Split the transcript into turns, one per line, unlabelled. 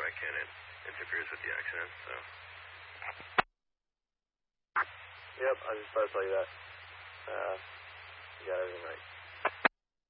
I can. It interferes with the accident, so.
Yep, I was just about to tell you that. You got everything right.